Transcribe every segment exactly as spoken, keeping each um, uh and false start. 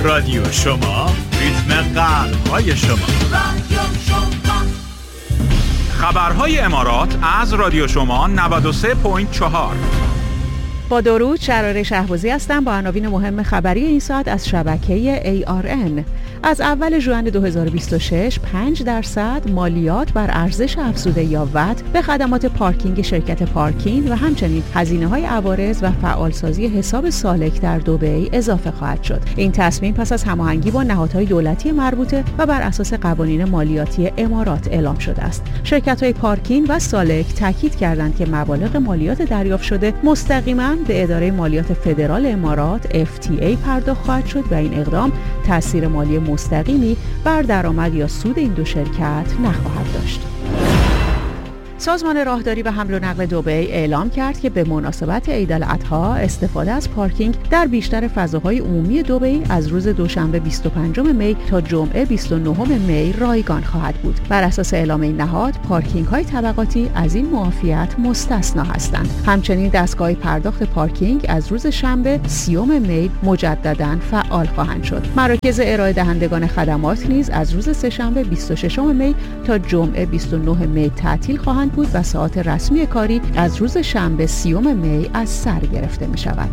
رادیو شما، ریتم قلب‌های شما. رادیو شما. خبرهای امارات از رادیو شما نود و سه ممیز چهار. با درود، شراره شهبازی هستم با عناوین مهم خبری این ساعت از شبکه ای آر ان. از اول ژوئن دو هزار و بیست و شش پنج درصد مالیات بر ارزش افزوده یا وات به خدمات پارکینگ شرکت پارکین و همچنین هزینه‌های عوارض و فعالسازی حساب سالک در دبی اضافه خواهد شد. این تصمیم پس از هماهنگی با نهادهای دولتی مربوطه و بر اساس قوانین مالیاتی امارات اعلام شده است. شرکت‌های پارکین و سالک تاکید کردند که مبالغ مالیات دریافت شده مستقیما به اداره مالیات فدرال امارات اف تی ای پرداخت خواهد شد و این اقدام تأثیر مالی مستقیمی بر درآمد یا سود این دو شرکت نخواهد داشت. سازمان راهداری و حمل و نقل دبی اعلام کرد که به مناسبت عید الاضحی استفاده از پارکینگ در بیشتر فضاهای عمومی دبی از روز دوشنبه بیست و پنجم می تا جمعه بیست و نهم می رایگان خواهد بود. بر اساس اعلام این نهاد، پارکینگ‌های طبقاتی از این معافیت مستثنا هستند. همچنین دستگاه پرداخت پارکینگ از روز شنبه سیوم می مجدداً فعال خواهند شد. مراکز ارائه دهندگان خدمات نیز از روز سه‌شنبه بیست و ششم می تا جمعه بیست و نهم می تعطیل خواهند بود و ساعات رسمی کاری از روز شنبه سیوم می از سر گرفته می شود.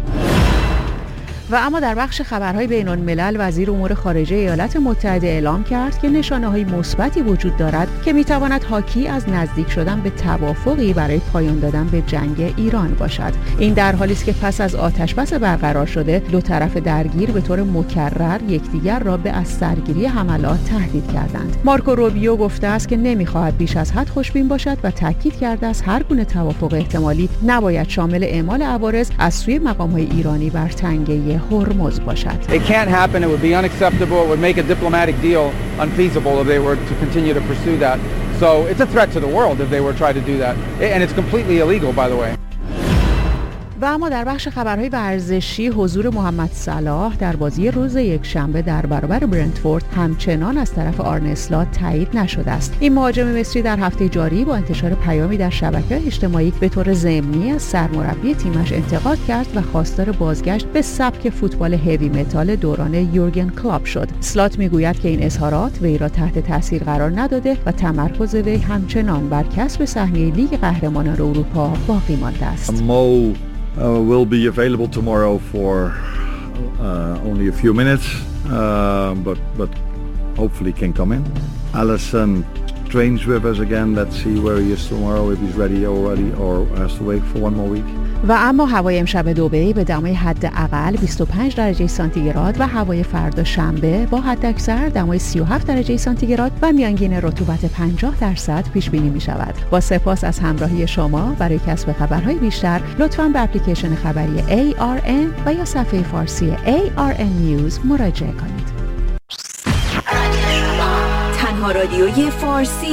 و اما در بخش خبرهای بین‌الملل، وزیر امور خارجه ایالات متحده اعلام کرد که نشانه‌های مثبتی وجود دارد که می‌تواند حاکی از نزدیک شدن به توافقی برای پایان دادن به جنگ ایران باشد. این در حالی است که پس از آتش‌بس برقرار شده، دو طرف درگیر به طور مکرر یکدیگر را به از سرگیری حملات تهدید کردند. مارکو روبیو گفته است که نمی‌خواهد بیش از حد خوشبین باشد و تاکید کرده است هر گونه توافق احتمالی نباید شامل اعمال عوارض از سوی مقام‌های ایرانی بر تنگه هرمز باشد. It can't happen. It would be unacceptable. It would make a diplomatic deal unfeasible if they were to continue to pursue that. So it's a threat to the world if they were to try to do that. And it's completely illegal, by the way. و اما در بخش خبرهای ورزشی، حضور محمد صلاح در بازی روز یکشنبه در برابر برنتفورد همچنان از طرف آرن اسلات تایید نشده است. این مهاجم مصری در هفته جاری با انتشار پیامی در شبکه‌های اجتماعی به طور ضمنی از سرمربی تیمش انتقاد کرد و خواستار بازگشت به سبک فوتبال هیوی متال دوران یورگن کلوپ شد. اسلات میگوید که این اظهارات وی را تحت تاثیر قرار نداده و تمرکز وی همچنان بر کسب سهمیه لیگ قهرمانان اروپا باقی مانده است. Uh, will be available tomorrow for uh, only a few minutes, uh, but but hopefully can come in. Alisson trains with us again. Let's see where he is tomorrow, if he's ready already or has to wait for one more week. و اما هوای امشب دبی به دمای حداقل بیست و پنج درجه سانتیگراد و هوای فردا شنبه با حداکثر دمای سی و هفت درجه سانتیگراد و میانگین رطوبت پنجاه درصد پیش بینی می شود. با سپاس از همراهی شما. برای کسب خبرهای بیشتر لطفاً به اپلیکیشن خبری ای آر ان و یا صفحه فارسی ای آر ان News مراجعه کنید. تنها رادیوی فارسی